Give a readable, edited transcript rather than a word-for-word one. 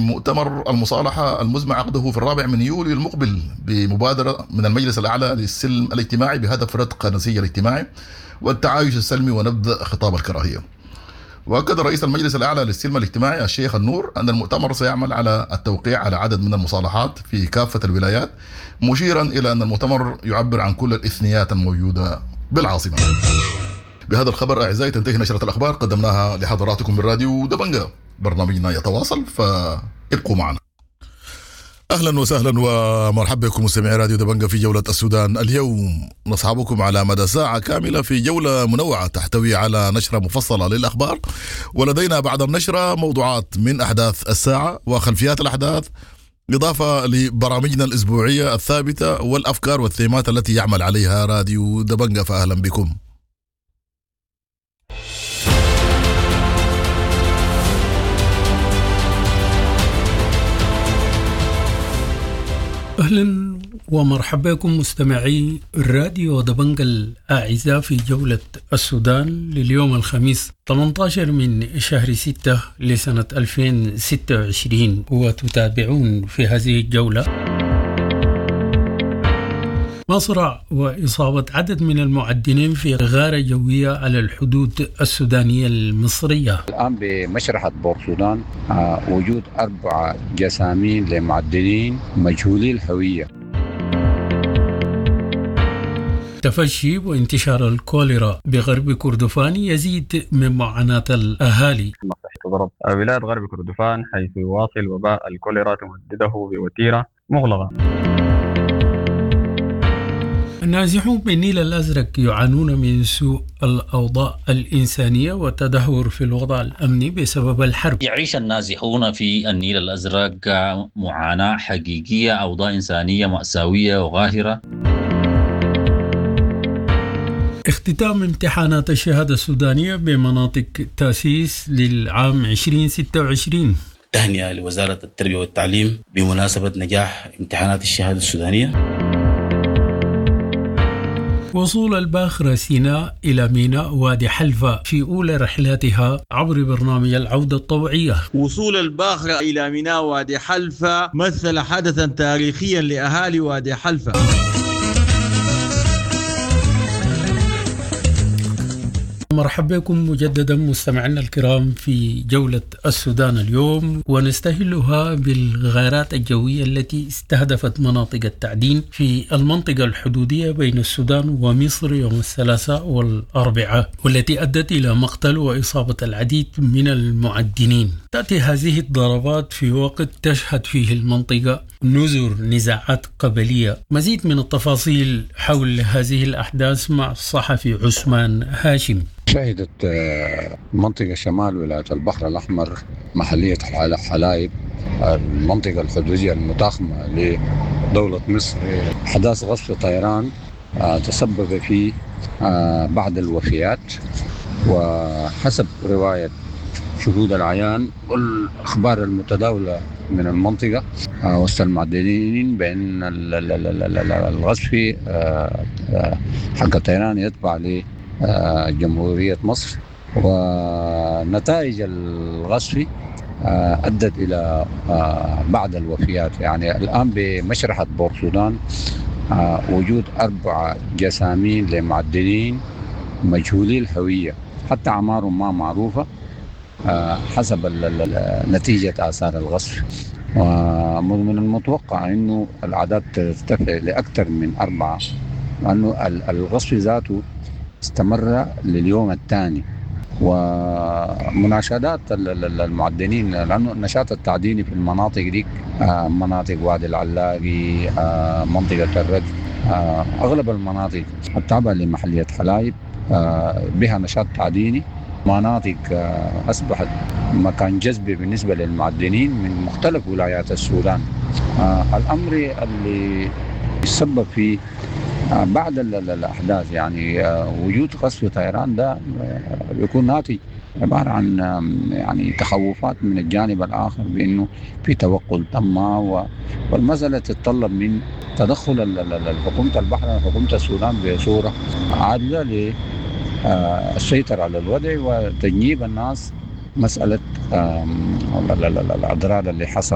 مؤتمر المصالحة المزمع عقده في 4 يوليو المقبل بمبادرة من المجلس الأعلى للسلم الاجتماعي بهدف ردع النسيج الاجتماعي والتعايش السلمي ونبذ خطاب الكراهية. وأكد رئيس المجلس الأعلى للسلم الاجتماعي الشيخ النور أن المؤتمر سيعمل على التوقيع على عدد من المصالحات في كافة الولايات، مشيرا إلى أن المؤتمر يعبر عن كل الإثنيات الموجودة بالعاصمة. بهذا الخبر أعزائي تنتهي نشرة الأخبار قدمناها لحضراتكم من راديو دبنجة. برنامجنا يتواصل فابقوا معنا. أهلا وسهلا ومرحبا بكم مستمعي راديو دبنجة في جولة السودان. اليوم نصحبكم على مدى ساعة كاملة في جولة منوعة تحتوي على نشرة مفصلة للأخبار، ولدينا بعد النشرة موضوعات من أحداث الساعة وخلفيات الأحداث، إضافة لبرامجنا الأسبوعية الثابتة والأفكار والثيمات التي يعمل عليها راديو دبنجة. فأهلا بكم. أهلا ومرحبا بكم مستمعي الراديو دبنجة الأعزاء في جولة السودان لليوم الخميس 18 من شهر 6 لسنة 2026، وتتابعون في هذه الجولة مصرع وإصابة عدد من المعدنين في غارة جوية على الحدود السودانية المصرية. الآن بمشرحة بورسودان وجود 4 جسامين لمعدنين مجهولي الهوية. تفشي وانتشار الكوليرا بغرب كردفان يزيد من معاناة الأهالي. تضرب ولاية غرب كردفان حيث يواصل وباء الكوليرا تمدده بوتيرة مغلقة. النازحون بالنيل الأزرق يعانون من سوء الأوضاع الإنسانية والتدهور في الوضع الأمني بسبب الحرب. يعيش النازحون في النيل الأزرق معاناة حقيقية، أوضاع إنسانية مأساوية وغاهرة. اختتام امتحانات الشهادة السودانية بمناطق تأسيس للعام 2026. تهنئة لوزارة التربية والتعليم بمناسبة نجاح امتحانات الشهادة السودانية. وصول الباخرة سيناء إلى ميناء وادي حلفة في أولى رحلاتها عبر برنامج العودة الطوعية. وصول الباخرة إلى ميناء وادي حلفة مثل حدثا تاريخيا لأهالي وادي حلفة. مرحبا بكم مجددا مستمعينا الكرام في جولة السودان اليوم، ونستهلها بالغارات الجوية التي استهدفت مناطق التعدين في المنطقة الحدودية بين السودان ومصر يوم الثلاثاء والأربعاء، والتي أدت إلى مقتل وإصابة العديد من المعدنين. تأتي هذه الضربات في وقت تشهد فيه المنطقة نذر نزاعات قبلية. مزيد من التفاصيل حول هذه الأحداث مع الصحفي عثمان هاشم. شهدت منطقة شمال ولاية البحر الأحمر محلية حلايب المنطقة الحدودية المتاخمة لدولة مصر حدث غصف طيران تسبب في بعض الوفيات، وحسب رواية شهود العيان والأخبار المتداولة من المنطقة وسط المعدنين بأن الغصف حق الطيران يتبع لجمهورية مصر، ونتائج الغصف أدت إلى بعض الوفيات. يعني الآن بمشرحة بورسودان وجود 4 جسامين لمعدنين مجهولي الهوية، حتى أعمارهم ما معروفة حسب نتيجة آثار الغصف. ومن المتوقع أنه الأعداد ترتفع لأكثر من 4، لأنه الغصف ذاته استمر لليوم الثاني. ومناشدات المعدنين، لأنه النشاط التعديني في المناطق دي مناطق وادي العلاقي، منطقة الرد، أغلب المناطق التابعة لمحلية حلايب بها نشاط تعديني، مناطق أصبحت مكان جذب بالنسبة للمعدنين من مختلف ولايات السودان. الأمر اللي يسبب في بعد الأحداث يعني وجود قصف طيران ده بيكون ناتج عبارة عن يعني تخوفات من الجانب الآخر بأنه في توقل تم، والمسألة تتطلب من تدخل حكومة البحر حكومة السودان بصورة عادلة للسيطرة على الوضع وتجنيب الناس مسألة الأضرار اللي حصل.